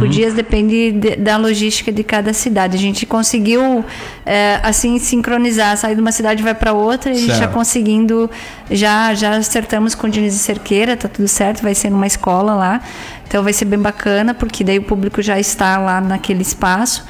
5 dias depende da logística de cada cidade. A gente conseguiu, assim, sincronizar, sair de uma cidade e vai para outra, e a gente já conseguindo, já acertamos com o Diniz e Cerqueira, tá tudo certo, vai ser numa escola lá. Então vai ser bem bacana, porque daí o público já está lá naquele espaço.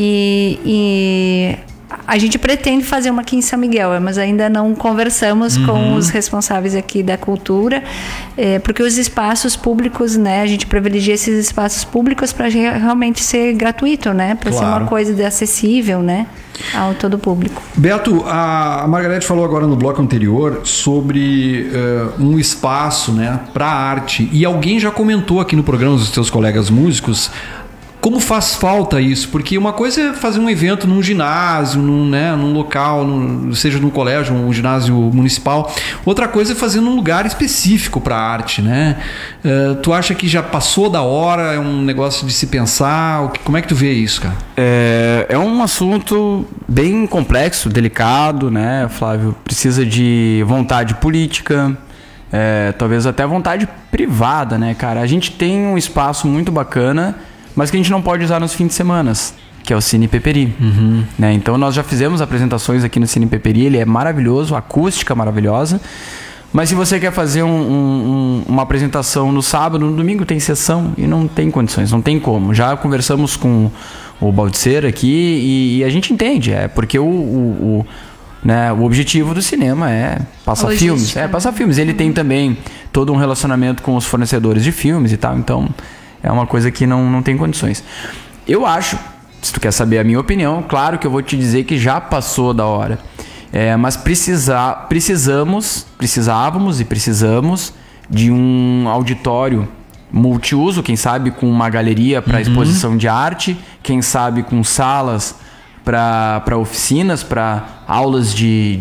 E a gente pretende fazer uma aqui em São Miguel, mas ainda não conversamos com os responsáveis aqui da cultura, porque os espaços públicos, né, a gente privilegia esses espaços públicos para realmente ser gratuito, né, para ser uma coisa acessível, né, ao todo público. Beto, a Margarete falou agora no bloco anterior sobre um espaço, né, para arte, e alguém já comentou aqui no programa dos seus colegas músicos como faz falta isso, porque uma coisa é fazer um evento num ginásio, num local, seja num colégio, um ginásio municipal. Outra coisa é fazer num lugar específico para arte, né? Tu acha que já passou da hora? É um negócio de se pensar? Como é que tu vê isso, cara? É um assunto bem complexo, delicado, né, Flávio? Precisa de vontade política, talvez até vontade privada, né, cara? A gente tem um espaço muito bacana, mas que a gente não pode usar nos fins de semana, que é o Cine Peperi. Né? Então nós já fizemos apresentações aqui no Cine Peperi, ele é maravilhoso, acústica maravilhosa, mas se você quer fazer uma apresentação no sábado, no domingo tem sessão e não tem condições, não tem como. Já conversamos com o Baldiceira aqui e a gente entende, porque o objetivo do cinema é passar filmes. Passar filmes. Ele tem também todo um relacionamento com os fornecedores de filmes e tal, então é uma coisa que não tem condições. Eu acho, se tu quer saber a minha opinião, claro que eu vou te dizer que já passou da hora. Mas precisávamos e precisamos de um auditório multiuso, quem sabe com uma galeria para exposição de arte, quem sabe com salas para oficinas, para aulas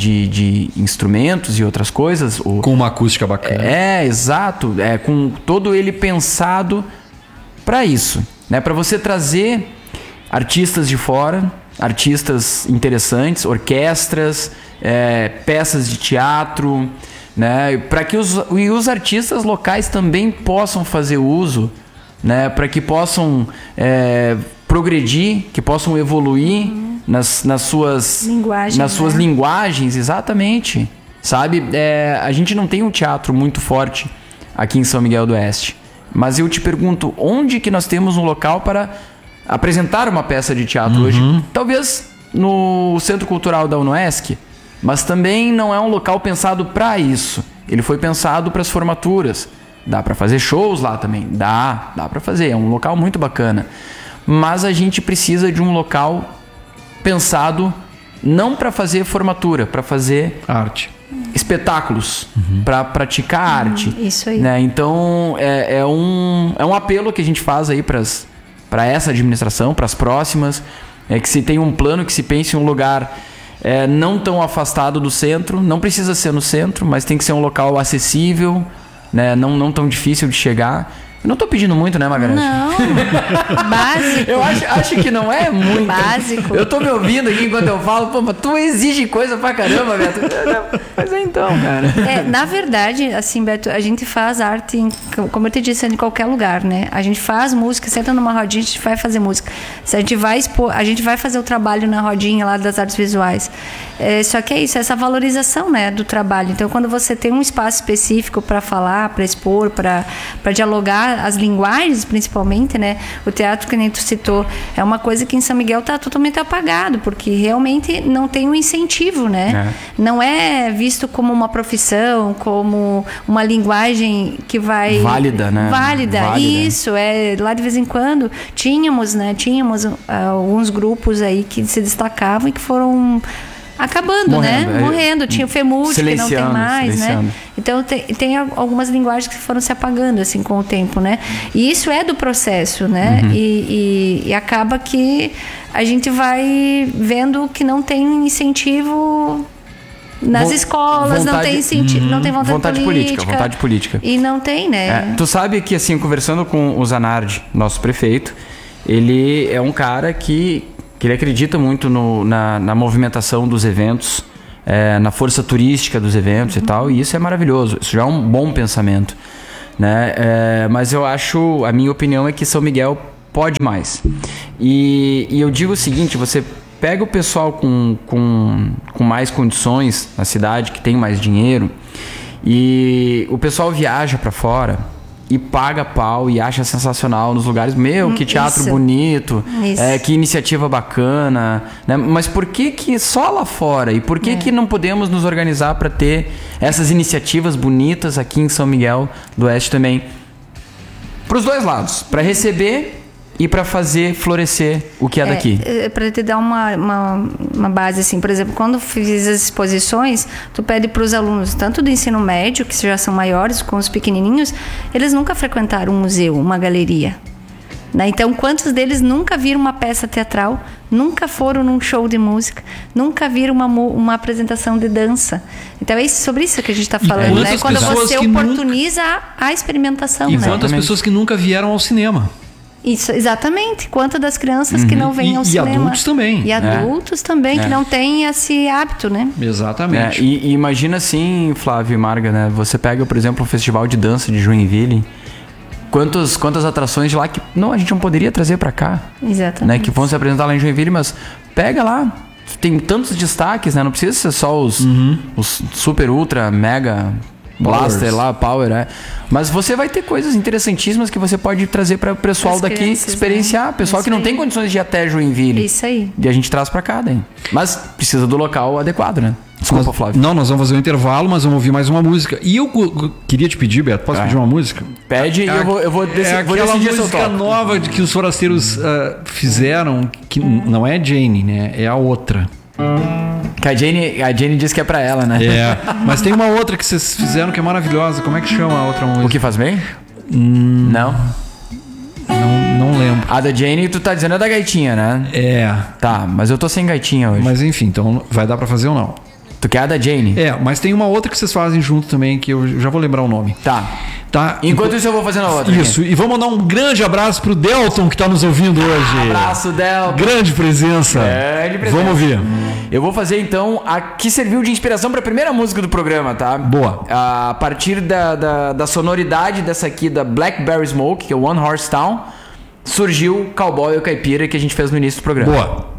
de instrumentos e outras coisas. Com uma acústica bacana. Exato. Com todo ele pensado para isso, né? Para você trazer artistas de fora, artistas interessantes, orquestras, peças de teatro, né? Para que os artistas locais também possam fazer uso, né? Para que possam progredir, que possam evoluir nas suas linguagens, exatamente, sabe? A gente não tem um teatro muito forte aqui em São Miguel do Oeste. Mas eu te pergunto, onde que nós temos um local para apresentar uma peça de teatro hoje? Talvez no Centro Cultural da UNOESC, mas também não é um local pensado para isso. Ele foi pensado para as formaturas. Dá para fazer shows lá também? Dá para fazer. É um local muito bacana. Mas a gente precisa de um local pensado não para fazer formatura, para fazer arte. Espetáculos, para praticar arte. Isso aí. Né? Então, é um apelo que a gente faz aí para essa administração, para as próximas, que se tem um plano, que se pense em um lugar não tão afastado do centro, não precisa ser no centro, mas tem que ser um local acessível, né? Não tão difícil de chegar. Eu não tô pedindo muito, né, Margarete? Não. Básico. Eu acho que não é muito. Básico. Eu tô me ouvindo aqui enquanto eu falo, pô, mas tu exige coisa pra caramba, Beto. Mas então, cara. Na verdade, assim, Beto, a gente faz arte, como eu te disse, em qualquer lugar, né? A gente faz música, senta numa rodinha, a gente vai fazer música. Se a gente vai expor, a gente vai fazer o trabalho na rodinha lá das artes visuais. Só que é isso, essa valorização, né, do trabalho. Então, quando você tem um espaço específico para falar, para expor, para dialogar, as linguagens, principalmente, né? O teatro, que nem tu citou, é uma coisa que em São Miguel está totalmente apagado, porque realmente não tem um incentivo, né? Não é visto como uma profissão, como uma linguagem que vai... Válida, né? Válida. Isso, lá de vez em quando tínhamos alguns grupos aí que se destacavam e que foram acabando, morrendo. Tinha o FEMUD, que não tem mais, né? Então tem algumas linguagens que foram se apagando assim com o tempo, né? E isso é do processo, né? E acaba que a gente vai vendo que não tem incentivo nas escolas, não tem incentivo, não tem vontade política. E não tem, né? Tu sabe que, assim, conversando com o Zanardi, nosso prefeito, ele é um cara que ele acredita muito na movimentação dos eventos, na força turística dos eventos e tal, e isso é maravilhoso, isso já é um bom pensamento, né? Mas eu acho, a minha opinião é que São Miguel pode mais. E eu digo o seguinte, você pega o pessoal com mais condições na cidade, que tem mais dinheiro, e o pessoal viaja pra fora e paga pau e acha sensacional nos lugares. Que teatro bonito, que iniciativa bacana, né? Mas por que só lá fora? E por que não podemos nos organizar para ter essas iniciativas bonitas aqui em São Miguel do Oeste também? Para os dois lados, para receber e para fazer florescer o que é daqui. Para te dar uma base, assim, por exemplo, quando fiz as exposições, tu pede para os alunos, tanto do ensino médio, que já são maiores, com os pequenininhos, eles nunca frequentaram um museu, uma galeria. Né? Então, quantos deles nunca viram uma peça teatral, nunca foram num show de música, nunca viram uma apresentação de dança? Então, é sobre isso que a gente está falando, né? Quando você oportuniza a experimentação. E quantas pessoas que nunca vieram ao cinema? Isso, exatamente. Quantas das crianças que não vêm ao cinema. E adultos também. E adultos também, que não têm esse hábito, né? Exatamente. E imagina assim, Flávio e Marga, né? Você pega, por exemplo, o Festival de Dança de Joinville. Quantas atrações de lá que a gente não poderia trazer pra cá. Exatamente. Né? Que vão se apresentar lá em Joinville, mas pega lá. Tem tantos destaques, né? Não precisa ser só os super, ultra, mega... Blaster lá, Power, né? Mas você vai ter coisas interessantíssimas que você pode trazer para o pessoal daqui experienciar. Né? Pessoal que não tem condições de ir até Joinville. Isso aí. E a gente traz para cá, daí. Mas precisa do local adequado, né? Desculpa, Flávio. Não, nós vamos fazer um intervalo, mas vamos ouvir mais uma música. E eu queria te pedir, Beto, posso pedir uma música? Pede e eu vou decidir. Aquela música nova que os forasteiros fizeram, que não é Jane, né? É a outra. Que a Jane disse que é pra ela, né? Mas tem uma outra que vocês fizeram que é maravilhosa. Como é que chama a outra música? O que faz bem? Não lembro. A da Jane, tu tá dizendo é da gaitinha, né? Tá, mas eu tô sem gaitinha hoje. Mas enfim, então vai dar pra fazer ou não? Tu quer a da Jane? Mas tem uma outra que vocês fazem junto também, que eu já vou lembrar o nome. Tá. Enquanto isso eu vou fazendo a outra. Isso, e vamos mandar um grande abraço pro Delton que tá nos ouvindo hoje. Abraço, Delton. Grande presença. Vamos ouvir. Eu vou fazer então a que serviu de inspiração pra primeira música do programa, tá? Boa. A partir da sonoridade dessa aqui da Blackberry Smoke, que é o One Horse Town, surgiu o Cowboy e o Caipira que a gente fez no início do programa. Boa.